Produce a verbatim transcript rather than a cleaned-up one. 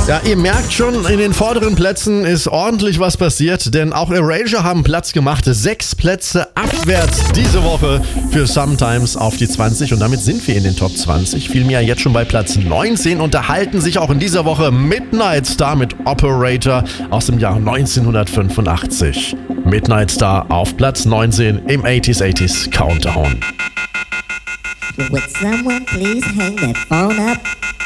Ja, ihr merkt schon, in den vorderen Plätzen ist ordentlich was passiert, denn auch Erasure haben Platz gemacht. Sechs Plätze abwärts diese Woche für Sometimes auf die zwanzig und damit sind wir in den Top zwanzig. Vielmehr jetzt schon bei Platz neunzehn und erhalten sich auch in dieser Woche Midnight Star mit Operator aus dem Jahr neunzehnhundertfünfundachtzig. Midnight Star auf Platz neunzehn im achtziger achtziger Countdown. Would someone please hang that phone up?